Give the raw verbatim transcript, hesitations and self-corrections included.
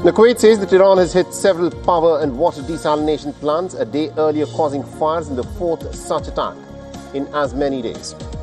The Kuwait says that Iran has hit several power and water desalination plants a day earlier, causing fires in the fourth such attack in as many days.